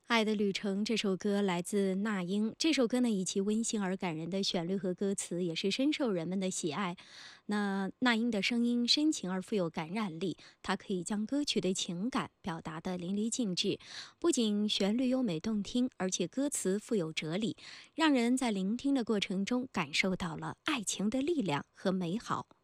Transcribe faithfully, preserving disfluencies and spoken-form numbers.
《爱的旅程》这首歌来自那英。这首歌呢，以其温馨而感人的旋律和歌词，也是深受人们的喜爱。那那英的声音深情而富有感染力，它可以将歌曲的情感表达得淋漓尽致。不仅旋律优美动听，而且歌词富有哲理，让人在聆听的过程中感受到了爱情的力量和美好。